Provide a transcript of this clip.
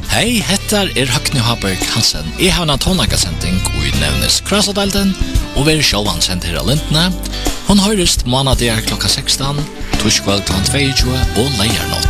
Hei, hettar Høgni Haberg Hansen. Jeg har en tonakasending og nevnes Krasadalden, og vi sjåvan sendt her av Lintene. Hun høyrest måneder klokka 16, torskveld kl. 22 og leiernatt.